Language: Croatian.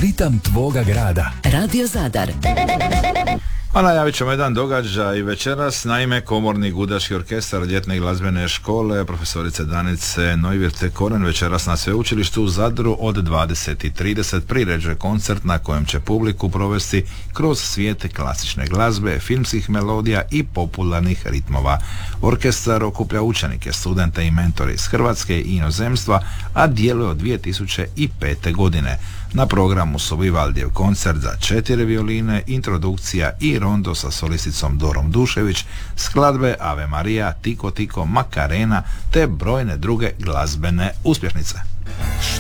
ritam tvoga grada. Radio Zadar. A najavit ćemo jedan događaj večeras. Naime, komorni gudaški orkestar ljetne glazbene škole profesorice Danice Neuwirth Koren večeras na sveučilištu u Zadru od 20:30 priređuje koncert na kojem će publiku provesti kroz svijet klasične glazbe, filmskih melodija i popularnih ritmova. Orkestar okuplja učenike, studente i mentore iz Hrvatske i inozemstva, a djeluje od 2005. godine. Na programu su Vivaldijev koncert za 4 violine, introdukcija i rondo sa solisticom Dorom Dušević, skladbe Ave Maria, Tiko Tiko, Makarena te brojne druge glazbene uspješnice.